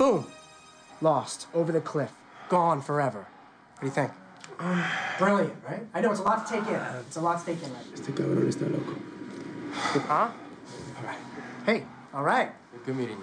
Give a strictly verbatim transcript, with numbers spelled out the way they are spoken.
Boom. Lost. Over the cliff. Gone forever. What do you think? Um, Brilliant, right? I know it's a lot to take in. It's a lot to take in, right? Este cabrón está loco. Huh? All right. Hey, all right. Good meeting you.